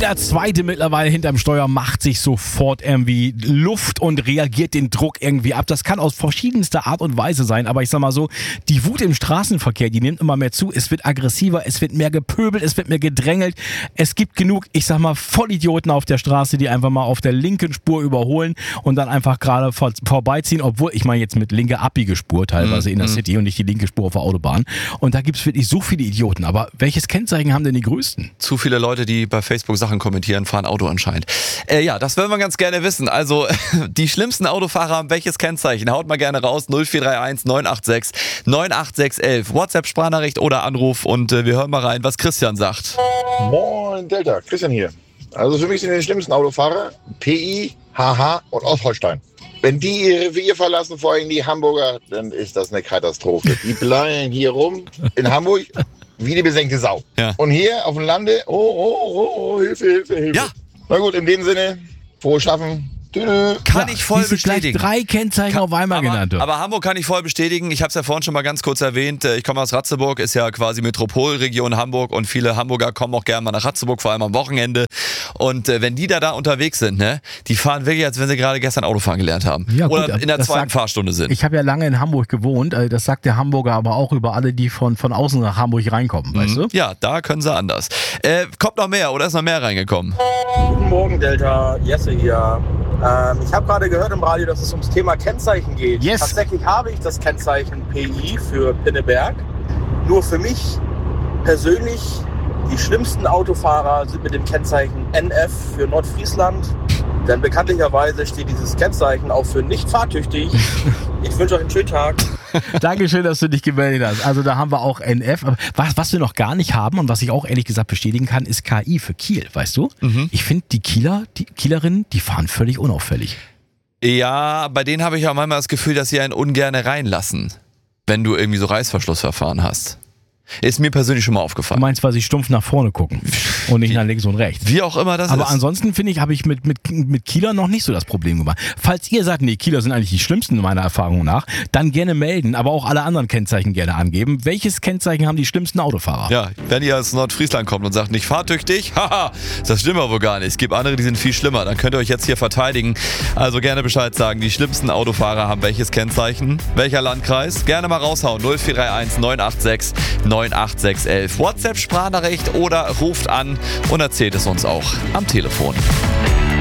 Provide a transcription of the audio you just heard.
Jeder Zweite mittlerweile hinterm Steuer macht sich sofort irgendwie Luft und reagiert den Druck irgendwie ab. Das kann aus verschiedenster Art und Weise sein, aber ich sag mal so, die Wut im Straßenverkehr, die nimmt immer mehr zu. Es wird aggressiver, es wird mehr gepöbelt, es wird mehr gedrängelt. Es gibt genug, ich sag mal, Vollidioten auf der Straße, die einfach mal auf der linken Spur überholen und dann einfach gerade vorbeiziehen, obwohl, ich meine jetzt mit linker abbiege Spur teilweise in der City und nicht die linke Spur auf der Autobahn. Und da gibt's wirklich so viele Idioten. Aber welches Kennzeichen haben denn die größten? Zu viele Leute, die bei Facebook Sachen kommentieren, fahren Auto anscheinend. Ja, das wollen wir ganz gerne wissen. Also, die schlimmsten Autofahrer haben welches Kennzeichen? Haut mal gerne raus. 0431 986 98611. WhatsApp-Sprachnachricht oder Anruf und wir hören mal rein, was Christian sagt. Moin Delta, Christian hier. Also für mich sind die schlimmsten Autofahrer PI, HH und Ostholstein. Wenn die ihr Revier verlassen, vor allem die Hamburger, dann ist das eine Katastrophe. Die bleiben hier rum in Hamburg wie die besenkte Sau. Ja. Und hier auf dem Lande, Hilfe, Hilfe, Hilfe. Ja. Na gut, in dem Sinne, frohes Schaffen. Kann ich voll bestätigen. Gleich 3 Kennzeichen auf einmal genannt. Aber Hamburg kann ich voll bestätigen. Ich habe es ja vorhin schon mal ganz kurz erwähnt. Ich komme aus Ratzeburg, ist ja quasi Metropolregion Hamburg und viele Hamburger kommen auch gerne mal nach Ratzeburg, vor allem am Wochenende. Und wenn die da unterwegs sind, ne, die fahren wirklich, als wenn sie gerade gestern Autofahren gelernt haben. Ja, gut, oder in der zweiten Fahrstunde sind. Ich habe ja lange in Hamburg gewohnt. Das sagt der Hamburger aber auch über alle, die von außen nach Hamburg reinkommen, weißt du? Ja, da können sie anders. Kommt noch mehr oder ist noch mehr reingekommen? Guten Morgen, Delta. Jesse hier. Ich habe gerade gehört im Radio, dass es ums Thema Kennzeichen geht. Yes. Tatsächlich habe ich das Kennzeichen PI für Pinneberg. Nur für mich persönlich, die schlimmsten Autofahrer sind mit dem Kennzeichen NF für Nordfriesland. Denn bekanntlicherweise steht dieses Kennzeichen auch für nicht fahrtüchtig. Ich wünsche euch einen schönen Tag. Dankeschön, dass du dich gemeldet hast. Also da haben wir auch NF. Aber was wir noch gar nicht haben und was ich auch ehrlich gesagt bestätigen kann, ist KI für Kiel, weißt du? Ich finde, die Kielerinnen, die fahren völlig unauffällig. Ja, bei denen habe ich auch manchmal das Gefühl, dass sie einen ungerne reinlassen, wenn du irgendwie so Reißverschlussverfahren hast. Ist mir persönlich schon mal Du aufgefallen. meinst, weil sie stumpf nach vorne gucken und nicht nach links und rechts. Wie auch immer das Aber ist. ansonsten finde ich, habe ich mit Kieler noch nicht so das Problem gemacht. Falls ihr sagt, nee, Kieler sind eigentlich die schlimmsten meiner Erfahrung nach, dann gerne melden, aber auch alle anderen Kennzeichen gerne angeben. Welches Kennzeichen haben die schlimmsten Autofahrer? Ja, wenn ihr aus Nordfriesland kommt und sagt, nicht fahrtüchtig, haha, das stimmt aber wohl gar nicht. Es gibt andere, die sind viel schlimmer. Dann könnt ihr euch jetzt hier verteidigen. Also gerne Bescheid sagen, die schlimmsten Autofahrer haben welches Kennzeichen? Welcher Landkreis? Gerne mal raushauen. 0431 986 98611. WhatsApp-Sprachnachricht oder ruft an und erzählt es uns auch am Telefon.